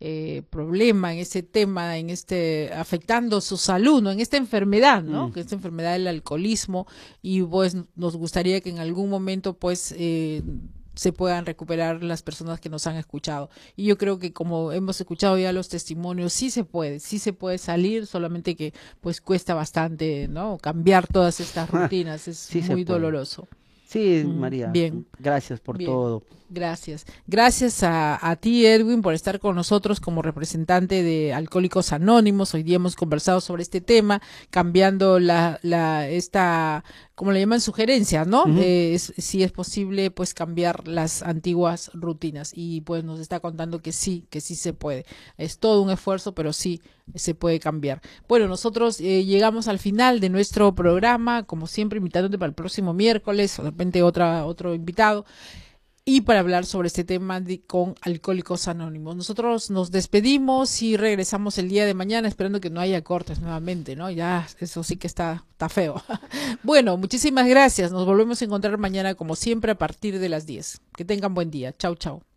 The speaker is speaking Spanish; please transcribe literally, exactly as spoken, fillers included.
eh, problema, en ese tema, en este afectando su salud, ¿no? En esta enfermedad, ¿no? Mm. Que esta enfermedad del alcoholismo, y pues nos gustaría que en algún momento pues eh, se puedan recuperar las personas que nos han escuchado. Y yo creo que como hemos escuchado ya los testimonios, sí se puede, sí se puede salir, solamente que pues cuesta bastante, ¿no? Cambiar todas estas rutinas, es Sí se muy puede. doloroso. Sí, Mm, María, bien, gracias por bien. todo. Gracias. Gracias a, a ti, Edwin, por estar con nosotros como representante de Alcohólicos Anónimos. Hoy día hemos conversado sobre este tema, cambiando la, la esta, como le llaman, sugerencias, ¿no? Ujú. Eh, es, si es posible, pues cambiar las antiguas rutinas. Y pues nos está contando que sí, que sí se puede. Es todo un esfuerzo, pero sí se puede cambiar. Bueno, nosotros eh, llegamos al final de nuestro programa, como siempre, invitándote para el próximo miércoles, o de repente otra, otro invitado, y para hablar sobre este tema de, con Alcohólicos Anónimos. Nosotros nos despedimos y regresamos el día de mañana, esperando que no haya cortes nuevamente, ¿no? Ya, eso sí que está, está feo. Bueno, muchísimas gracias. Nos volvemos a encontrar mañana, como siempre, a partir de las diez. Que tengan buen día. Chau, chau.